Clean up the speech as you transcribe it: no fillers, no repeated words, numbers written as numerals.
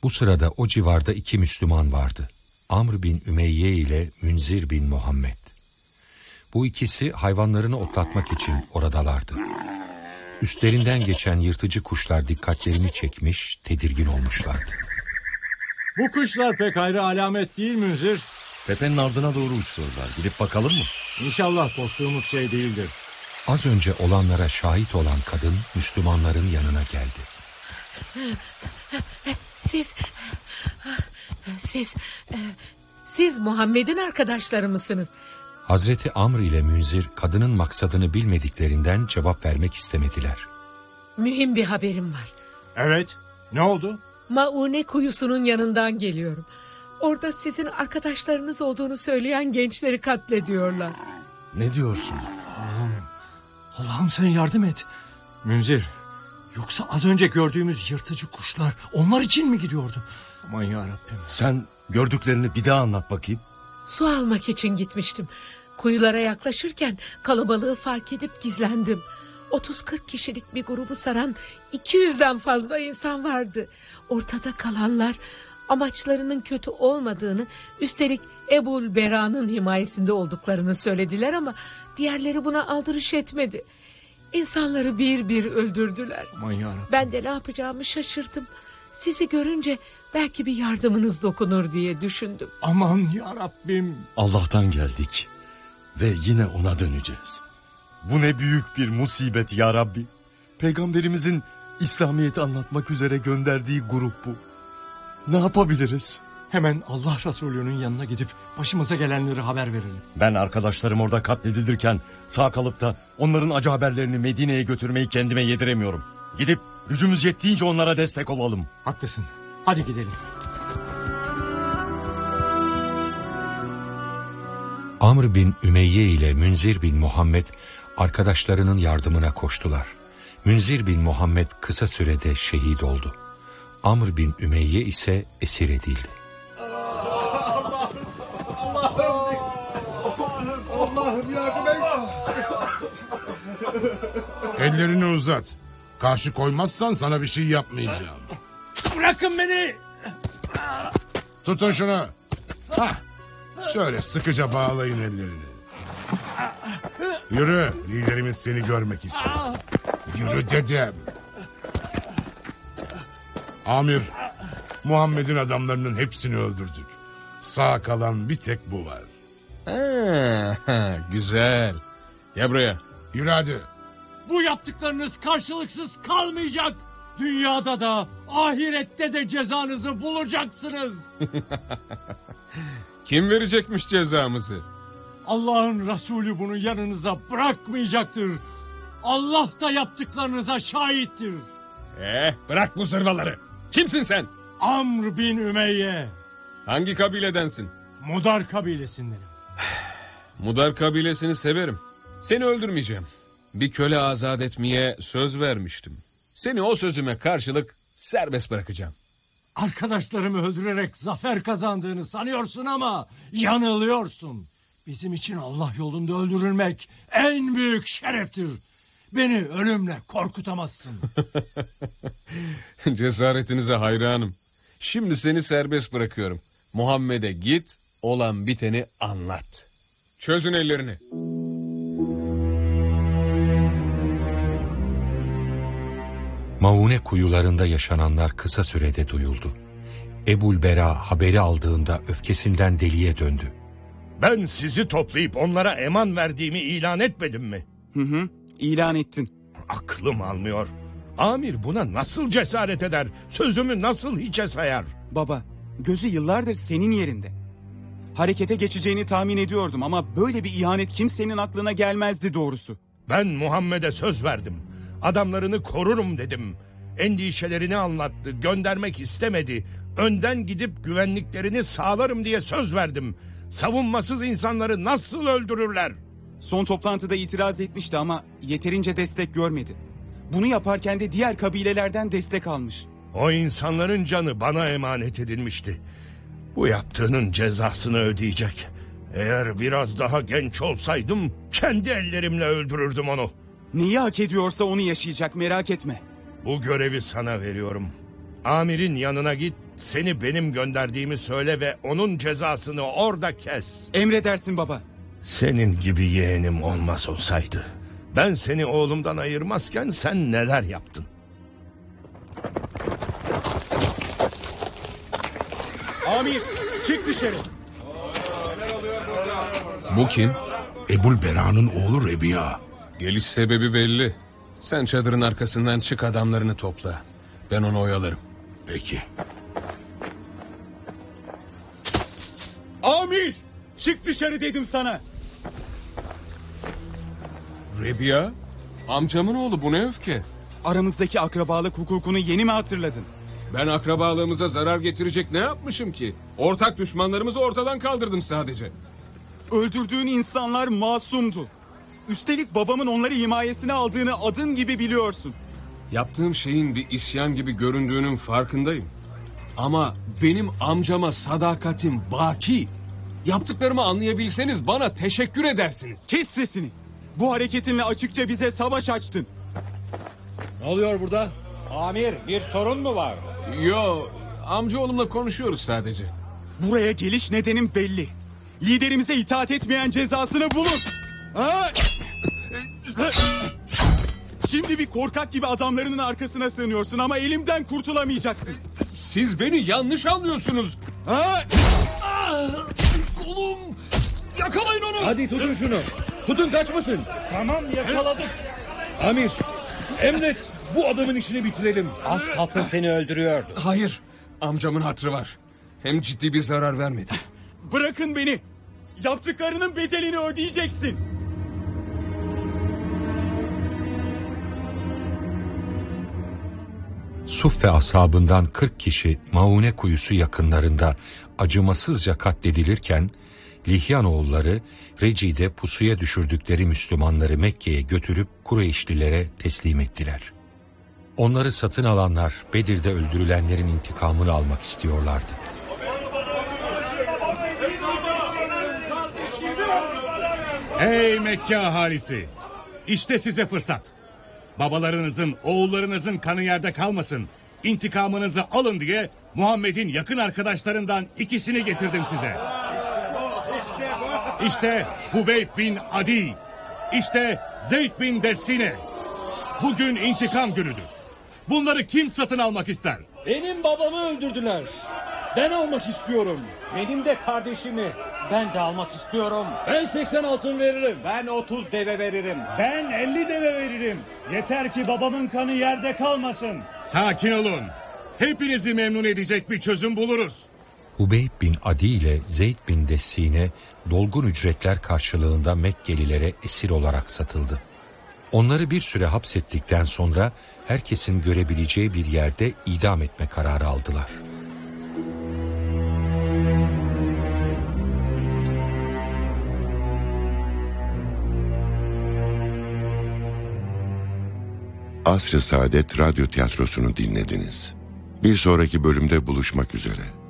Bu sırada o civarda iki Müslüman vardı. Amr bin Ümeyye ile Münzir bin Muhammed. Bu ikisi hayvanlarını otlatmak için oradalardı. Üstlerinden geçen yırtıcı kuşlar dikkatlerini çekmiş, tedirgin olmuşlardı. Bu kuşlar pek hayra alamet değil Münzir. Tepenin ardına doğru uçuyorlar. Gidip bakalım mı? İnşallah korktuğumuz şey değildir. Az önce olanlara şahit olan kadın Müslümanların yanına geldi. Siz Muhammed'in arkadaşları mısınız? Hazreti Amr ile Münzir kadının maksadını bilmediklerinden cevap vermek istemediler. Mühim bir haberim var. Evet, ne oldu? Maune kuyusunun yanından geliyorum. Orada sizin arkadaşlarınız olduğunu söyleyen gençleri katlediyorlar. Ne diyorsun? Allah'ım sen yardım et. Münzir, yoksa az önce gördüğümüz yırtıcı kuşlar onlar için mi gidiyordu? Aman yarabbim. Sen gördüklerini bir daha anlat bakayım. Su almak için gitmiştim. Kuyulara yaklaşırken kalabalığı fark edip gizlendim. 30-40 kişilik bir grubu saran 200'den fazla insan vardı. Ortada kalanlar amaçlarının kötü olmadığını, üstelik Ebul Bera'nın himayesinde olduklarını söylediler ama diğerleri buna aldırış etmedi. İnsanları bir bir öldürdüler. Aman yarabbim. Ben de ne yapacağımı şaşırdım. Sizi görünce belki bir yardımınız dokunur diye düşündüm. Aman yarabbim. Allah'tan geldik ve yine ona döneceğiz. Bu ne büyük bir musibet ya Rabbi. Peygamberimizin İslamiyet'i anlatmak üzere gönderdiği grup bu. Ne yapabiliriz? Hemen Allah Resulü'nün yanına gidip başımıza gelenleri haber verelim. Ben arkadaşlarım orada katledilirken sağ kalıp da onların acı haberlerini Medine'ye götürmeyi kendime yediremiyorum. Gidip gücümüz yettiğince onlara destek olalım. Haklısın. Hadi gidelim. Amr bin Ümeyye ile Münzir bin Muhammed arkadaşlarının yardımına koştular. Münzir bin Muhammed kısa sürede şehit oldu. Amr bin Ümeyye ise esir edildi. Allah'ım yardım et. Ellerini uzat. Karşı koymazsan sana bir şey yapmayacağım. Bırakın beni. Tutun şunu. Hah. Şöyle sıkıca bağlayın ellerini. Yürü. Liderimiz seni görmek istiyor. Yürü dedim. Amir, Muhammed'in adamlarının hepsini öldürdük. Sağ kalan bir tek bu var. Güzel. Gel buraya. Yürü hadi. Bu yaptıklarınız karşılıksız kalmayacak. Dünyada da ahirette de cezanızı bulacaksınız. Kim verecekmiş cezamızı? Allah'ın Resulü bunu yanınıza bırakmayacaktır. Allah da yaptıklarınıza şahittir. Bırak bu zırvaları. Kimsin sen? Amr bin Ümeyye. Hangi kabiledensin? Mudar kabilesindenim. Mudar kabilesini severim. Seni öldürmeyeceğim. Bir köle azat etmeye söz vermiştim. Seni o sözüme karşılık serbest bırakacağım. Arkadaşlarımı öldürerek zafer kazandığını sanıyorsun ama yanılıyorsun. Bizim için Allah yolunda öldürülmek en büyük şereftir. Beni ölümle korkutamazsın. Cesaretinize hayranım. Şimdi seni serbest bırakıyorum. Muhammed'e git, olan biteni anlat. Çözün ellerini. Maune kuyularında yaşananlar kısa sürede duyuldu. Ebul Bera haberi aldığında öfkesinden deliye döndü. Ben sizi toplayıp onlara eman verdiğimi ilan etmedim mi? İlan ettin. Aklım almıyor. Amir buna nasıl cesaret eder? Sözümü nasıl hiçe sayar? Baba, gözü yıllardır senin yerinde. Harekete geçeceğini tahmin ediyordum ama böyle bir ihanet kimsenin aklına gelmezdi doğrusu. Ben Muhammed'e söz verdim. Adamlarını korurum dedim. Endişelerini anlattı, göndermek istemedi. Önden gidip güvenliklerini sağlarım diye söz verdim. Savunmasız insanları nasıl öldürürler? Son toplantıda itiraz etmişti ama yeterince destek görmedi. Bunu yaparken de diğer kabilelerden destek almış. O insanların canı bana emanet edilmişti. Bu yaptığının cezasını ödeyecek. Eğer biraz daha genç olsaydım kendi ellerimle öldürürdüm onu. Neyi hak ediyorsa onu yaşayacak, merak etme. Bu görevi sana veriyorum. Amirin yanına git, Seni benim gönderdiğimi söyle ve onun cezasını orada kes. Emredersin baba. Senin gibi yeğenim olmaz olsaydı, ben seni oğlumdan ayırmazken sen neler yaptın? Amir, çık dışarı. Bu kim? Ebul Bera'nın oğlu Rebiya. Geliş sebebi belli. Sen çadırın arkasından çık, adamlarını topla. Ben onu oyalarım. Peki. Amir, çık dışarı dedim sana. Rebiya? Amcamın oğlu, bu ne öfke? Aramızdaki akrabalık hukukunu yeni mi hatırladın? Ben akrabalığımıza zarar getirecek ne yapmışım ki? Ortak düşmanlarımızı ortadan kaldırdım sadece. Öldürdüğün insanlar masumdu. Üstelik babamın onları himayesine aldığını adın gibi biliyorsun. Yaptığım şeyin bir isyan gibi göründüğünün farkındayım. Ama benim amcama sadakatim baki. Yaptıklarımı anlayabilseniz bana teşekkür edersiniz. Kes sesini. Bu hareketinle açıkça bize savaş açtın. Ne oluyor burada? Amir, bir sorun mu var? Yo, amcaoğlumla konuşuyoruz sadece. Buraya geliş nedenim belli. Liderimize itaat etmeyen cezasını bulur. Ha? Şimdi bir korkak gibi adamlarının arkasına sığınıyorsun ama elimden kurtulamayacaksın. Siz beni yanlış anlıyorsunuz. Ha? Kolum! Yakalayın onu! Hadi tutun şunu. Tutun, kaçmasın. Tamam, yakaladık. Amir, emret, bu adamın işini bitirelim. Az kalsın seni öldürüyordu. Hayır, amcamın hatırı var. Hem ciddi bir zarar vermedi. Bırakın beni. Yaptıklarının bedelini ödeyeceksin. Suf ve ashabından 40 kişi Maune kuyusu yakınlarında acımasızca katledilirken, Lihyanoğulları Reci'de pusuya düşürdükleri Müslümanları Mekke'ye götürüp Kureyşlilere teslim ettiler. Onları satın alanlar Bedir'de öldürülenlerin intikamını almak istiyorlardı. Ey Mekke ahalisi! İşte size fırsat. Babalarınızın, oğullarınızın kanı yerde kalmasın. İntikamınızı alın diye Muhammed'in yakın arkadaşlarından ikisini getirdim size. İşte Hubeyb bin Adi. İşte Zeyd bin Dessine. Bugün intikam günüdür. Bunları kim satın almak ister? Benim babamı öldürdüler. Ben almak istiyorum. Benim de kardeşimi. Ben de almak istiyorum. Ben 80 altın veririm. Ben 30 deve veririm. Ben 50 deve veririm. Yeter ki babamın kanı yerde kalmasın. Sakin olun. Hepinizi memnun edecek bir çözüm buluruz. Hubeyb bin Adi ile Zeyd bin Dessine dolgun ücretler karşılığında Mekkelilere esir olarak satıldı. Onları bir süre hapsettikten sonra herkesin görebileceği bir yerde idam etme kararı aldılar. Asr-ı Saadet Radyo Tiyatrosu'nu dinlediniz. Bir sonraki bölümde buluşmak üzere.